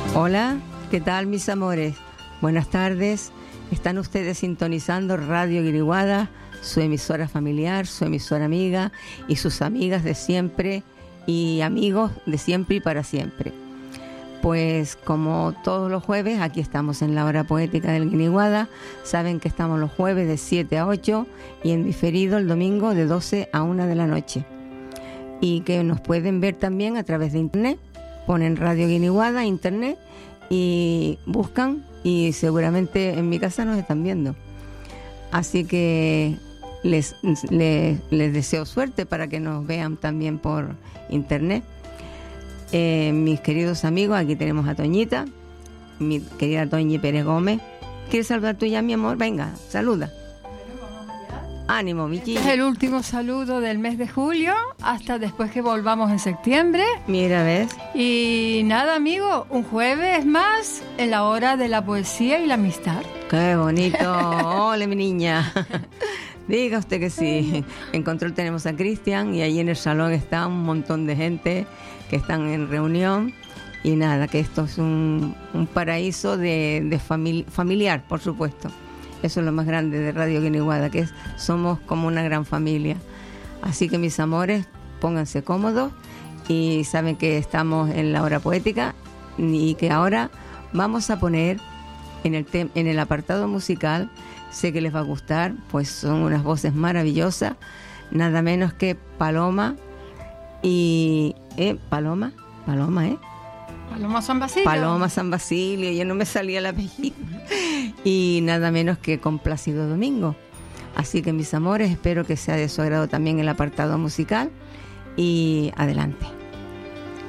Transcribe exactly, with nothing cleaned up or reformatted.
Hola, ¿qué tal mis amores? Buenas tardes. Están ustedes sintonizando Radio Guiriguada, su emisora familiar, su emisora amiga y sus amigas de siempre y amigos de siempre y para siempre. Pues como todos los jueves, aquí estamos en la hora poética del Guiriguada. Saben que estamos los jueves de siete a ocho y en diferido el domingo de doce a una de la noche. Y que nos pueden ver también a través de internet. Ponen Radio Guiriguada, internet, y buscan y seguramente en mi casa nos están viendo. Así que les, les, les deseo suerte para que nos vean también por internet. Eh, mis queridos amigos, aquí tenemos a Toñita, mi querida Toñi Pérez Gómez. ¿Quieres saludar tú ya, mi amor? Venga, saluda. Ánimo, mi chica. Este es el último saludo del mes de julio, hasta después que volvamos en septiembre. Mira, ¿ves? Y nada, amigo, un jueves más en la hora de la poesía y la amistad. ¡Qué bonito! ¡Ole, mi niña! Diga usted que sí. En control tenemos a Cristian y allí en el salón está un montón de gente que están en reunión. Y nada, que esto es un, un paraíso de, de famili- familiar, por supuesto. Eso es lo más grande de Radio Guiriguada, que es, somos como una gran familia. Así que mis amores, pónganse cómodos y saben que estamos en la hora poética y que ahora vamos a poner en el, tem- en el apartado musical, sé que les va a gustar, pues son unas voces maravillosas, nada menos que Paloma y... ¿Eh? Paloma, Paloma, ¿eh? Paloma San Basilio. Paloma San Basilio, ya no me salía el apellido. Y nada menos que con Plácido Domingo. Así que mis amores, espero que sea de su agrado también el apartado musical. Y adelante.